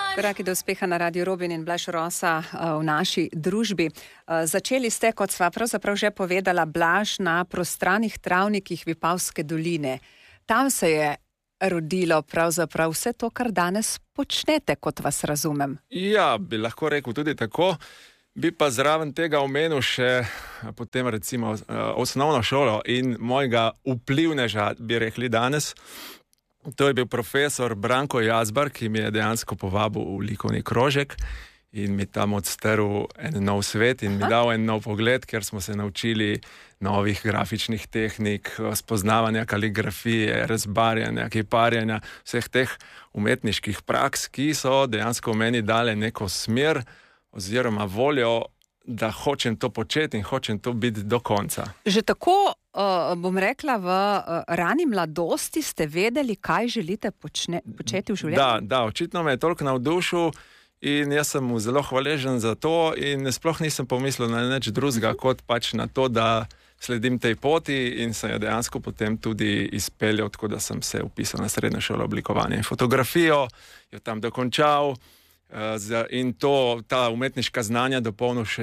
Koraki do uspeha na Radiu Robin in Blaž Rosa v naši družbi. Začeli ste, kot sva pravzaprav že povedala, Blaž, na prostranih travnikih Vipavske doline. Tam se je rodilo pravzaprav vse to, kar danes počnete, kot vas razumem. Ja, bi lahko rekel tudi tako. Bi pa zraven tega omenil še potem recimo osnovno šolo in mojega vplivneža, bi rekli danes. To je bil profesor Branko Jazbar, ki mi je dejansko povabil v likovni krožek in mi tam odstrl en nov svet in mi dal en nov pogled, ker smo se naučili novih grafičnih tehnik, spoznavanja kaligrafije, razbarjanja, kiparjanja, vseh teh umetniških praks, ki so dejansko meni dale neko smer oziroma voljo, da hočem to početi in hočem to biti do konca. Že tako, bom rekla, v rani mladosti ste vedeli, kaj želite početi v življenju? Da, očitno me je toliko navdušil in jaz sem mu zelo hvaležen za to in sploh nisem pomislil na nič drugega, kot pač na to, da sledim tej poti in sem jo dejansko potem tudi izpeljal, tako da sem se vpisal na srednjo šolo oblikovanja in fotografijo, jo tam dokončal. In ta umetniška znanja dopolnil še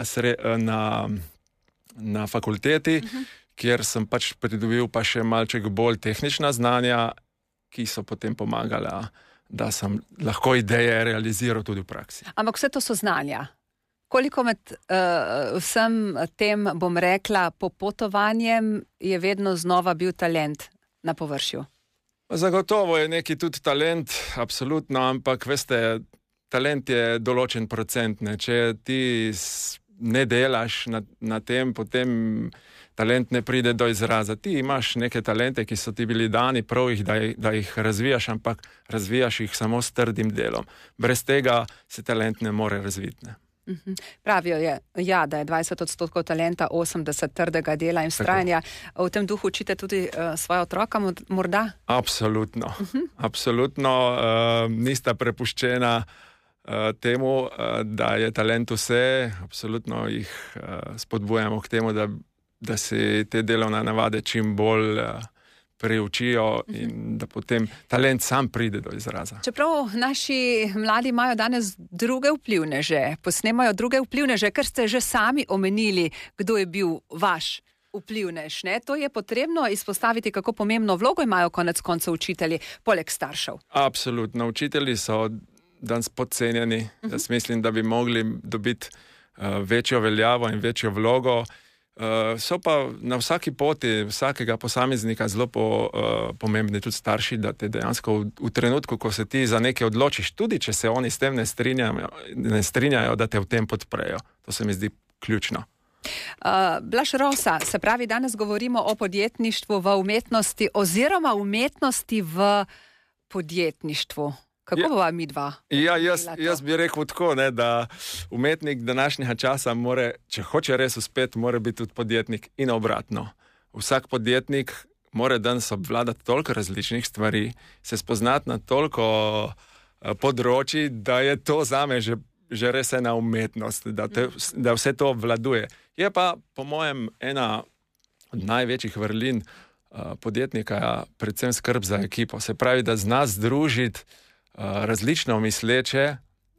na fakulteti, kjer sem pač pridobil pa še malček bolj tehnična znanja, ki so potem pomagala, da sem lahko ideje realiziral tudi v praksi. Ampak vse to so znanja. Koliko med vsem tem, bom rekla, popotovanjem je vedno znova bil talent na površju? Zagotovo je neki tudi talent, absolutno, ampak veste, talent je določen procent. Če ti ne delaš na tem, potem talent ne pride do izraza. Ti imaš neke talente, ki so ti bili dani, prav da jih razvijaš, ampak razvijaš jih samo s trdim delom. Brez tega se talent ne more razviti. Ne? Pravijo da je 20% talenta, 80% trdega dela in vztrajanja. V tem duhu učite tudi svoje otroka morda? Absolutno. Absolutno. Nista prepuščena temu, da je talent vse. Absolutno jih spodbujamo k temu, da si te delovne navade čim bolj preučijo in da potem talent sam pride do izraza. Čeprav naši mladi imajo danes druge vplivneže, posnemajo druge vplivneže, ker ste že sami omenili, kdo je bil vaš vplivnež. To je potrebno izpostaviti, kako pomembno vlogo imajo konec koncev učitelji, poleg staršev. Absolutno. Učitelji so danes podcenjeni. Jaz mislim, da bi mogli dobiti večjo veljavo in večjo vlogo. So pa na vsaki poti vsakega posameznika zelo pomembni tudi starši, da te dejansko v trenutku, ko se ti za nekaj odločiš, tudi če se oni s tem ne strinjajo, da te v tem podprejo. To se mi zdi ključno. Blaž Rosa, se pravi, danes govorimo o podjetništvu v umetnosti oziroma umetnosti v podjetništvu. Kako bova mi dva? Ja, jaz bi rekel tako, da umetnik današnjega časa če hoče res uspeti, mora biti tudi podjetnik in obratno. Vsak podjetnik mora danes obvladati toliko različnih stvari, se spoznati na toliko področji, da je to zame že res ena umetnost, da vse to obvladuje. Je pa, po mojem, ena od največjih vrlin podjetnika predvsem skrb za ekipo. Se pravi, da zna združiti različno misleče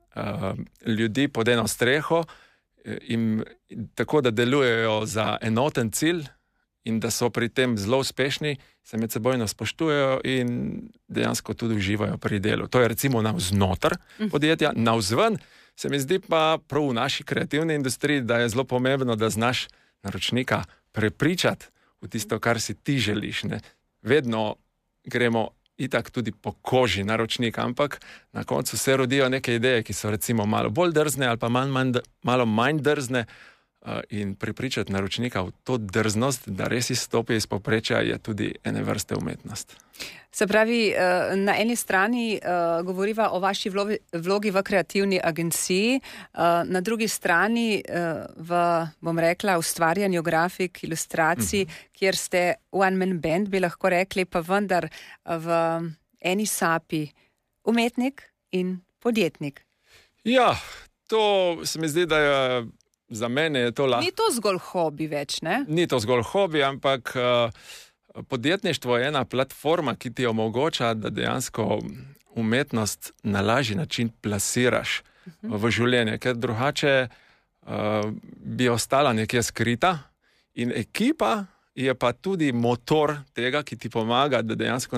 ljudi pod eno streho in tako, da delujejo za enoten cilj in da so pri tem zelo uspešni, se med sebojno spoštujejo in dejansko tudi uživajo pri delu. To je recimo navznoter podjetja. Navzven se mi zdi pa prav v naši kreativni industriji, da je zelo pomembno, da znaš naročnika prepričati v tisto, kar si ti želiš. Vedno gremo itak tudi po koži naročnika, ampak na koncu se rodijo neke ideje, ki so recimo malo bolj drzne ali pa malo manj drzne in prepričati naročnika v to drznost, da res izstopi iz povprečja, je tudi ene vrste umetnost. Se pravi, na eni strani govoriva o vaši vlogi v kreativni agenciji, na drugi strani bom rekla, ustvarjanju grafik, ilustracij, kjer ste one man band, bi lahko rekli, pa vendar v eni sapi umetnik in podjetnik. Ja, to se mi zdi, da je za mene je to lahko. Ni to zgolj hobi več, ne? Ni to zgolj hobi, ampak podjetništvo je ena platforma, ki ti omogoča, da dejansko umetnost na lažji način plasiraš v življenje, ker drugače bi ostala nekje skrita in ekipa je pa tudi motor tega, ki ti pomaga, da dejansko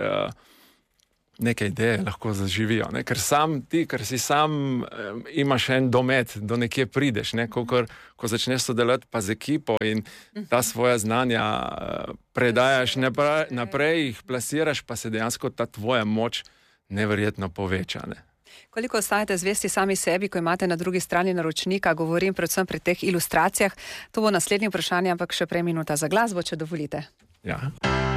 neke ideje lahko zaživijo. Ne? Ker si sam imaš en domet, do nekje prideš, ne? Ko začneš sodelovati pa z ekipo in ta svoja znanja predajaš naprej, jih plasiraš, pa se dejansko ta tvoja moč neverjetno poveča. Ne? Koliko ostajate zvesti sami sebi, ko imate na drugi strani naročnika, govorim predvsem pri teh ilustracijah. To bo naslednje vprašanje, ampak še prej minuta za glasbo, če dovolite. Ja.